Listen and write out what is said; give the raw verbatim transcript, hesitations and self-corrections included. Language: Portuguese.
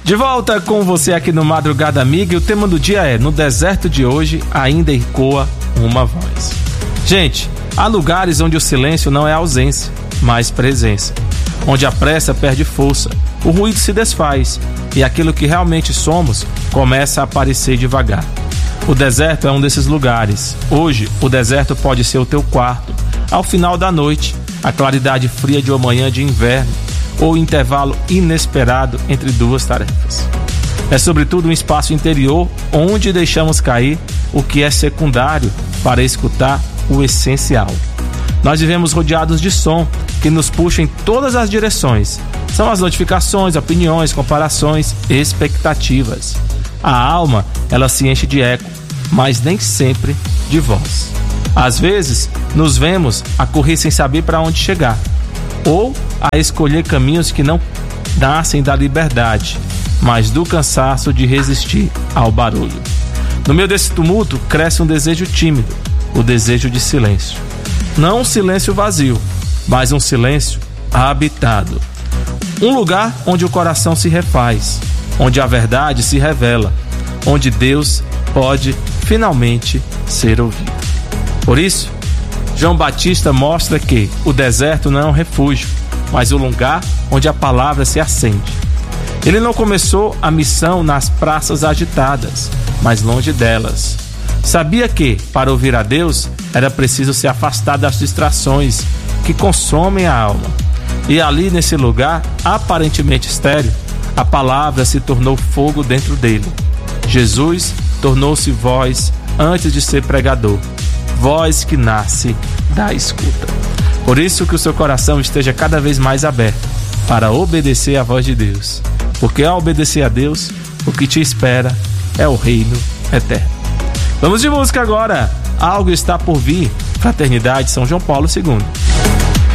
De volta com você aqui no Madrugada Amiga, e o tema do dia é: no deserto de hoje ainda ecoa uma voz. Gente, há lugares onde o silêncio não é ausência, mas presença. Onde a pressa perde força, o ruído se desfaz e aquilo que realmente somos começa a aparecer devagar. O deserto é um desses lugares. Hoje, o deserto pode ser o teu quarto, ao final da noite, a claridade fria de uma manhã de inverno, ou o intervalo inesperado entre duas tarefas. É sobretudo um espaço interior onde deixamos cair o que é secundário para escutar o essencial. Nós vivemos rodeados de som que nos puxa em todas as direções. São as notificações, opiniões, comparações, expectativas. A alma, ela se enche de eco, mas nem sempre de voz. Às vezes, nos vemos a correr sem saber para onde chegar, ou a escolher caminhos que não nascem da liberdade, mas do cansaço de resistir ao barulho. No meio desse tumulto, cresce um desejo tímido, o desejo de silêncio. Não um silêncio vazio, mas um silêncio habitado. Um lugar onde o coração se refaz, onde a verdade se revela, onde Deus pode finalmente ser ouvido. Por isso, João Batista mostra que o deserto não é um refúgio, mas um lugar onde a palavra se acende. Ele não começou a missão nas praças agitadas, mas longe delas. Sabia que, para ouvir a Deus, era preciso se afastar das distrações que consomem a alma. E ali, nesse lugar aparentemente estéril, a palavra se tornou fogo dentro dele. Jesus tornou-se voz antes de ser pregador, voz que nasce da escuta. Por isso que o seu coração esteja cada vez mais aberto para obedecer à voz de Deus, porque ao obedecer a Deus, o que te espera é o reino eterno. Vamos de música agora. Algo está por vir. Fraternidade São João Paulo segundo.